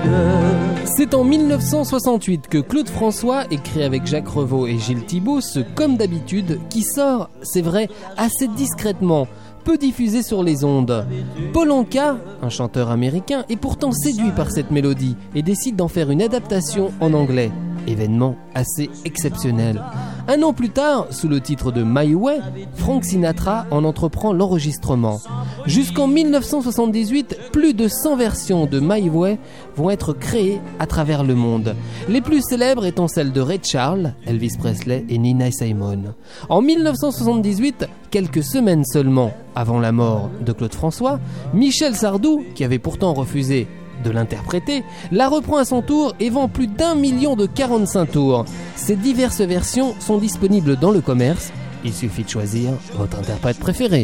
C'est en 1968 que Claude François, écrit avec Jacques Revaux et Gilles Thibault, ce Comme d'habitude, qui sort, c'est vrai, assez discrètement, peu diffusé sur les ondes. Paul Anka, un chanteur américain, est pourtant séduit par cette mélodie et décide d'en faire une adaptation en anglais. Événement assez exceptionnel. Un an plus tard, sous le titre de My Way, Frank Sinatra en entreprend l'enregistrement. Jusqu'en 1978, plus de 100 versions de My Way vont être créées à travers le monde. Les plus célèbres étant celles de Ray Charles, Elvis Presley et Nina Simone. En 1978, quelques semaines seulement avant la mort de Claude François, Michel Sardou, qui avait pourtant refusé de l'interpréter, la reprend à son tour et vend plus d'1 million de 45 tours. Ces diverses versions sont disponibles dans le commerce. Il suffit de choisir votre interprète préféré.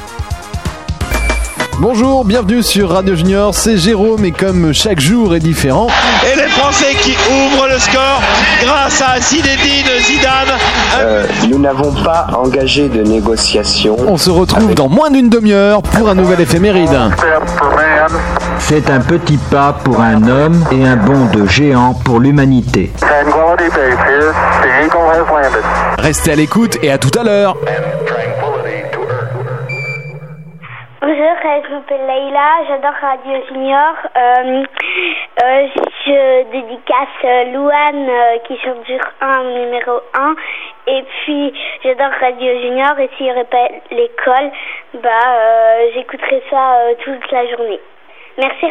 Bonjour, bienvenue sur Radio Junior, c'est Jérôme et comme chaque jour est différent... Et les Français qui ouvrent le score grâce à Zinedine Zidane. Nous n'avons pas engagé de négociation. On se retrouve dans moins d'une demi-heure pour un nouvel éphéméride. C'est un petit pas pour un homme et un bond de géant pour l'humanité. Restez à l'écoute et à tout à l'heure. Bonjour, je m'appelle Leïla, j'adore Radio Junior. Je dédicace Louane qui chante sur 1 numéro 1. Et puis j'adore Radio Junior et s'il n'y aurait pas l'école, j'écouterais ça toute la journée. Merci.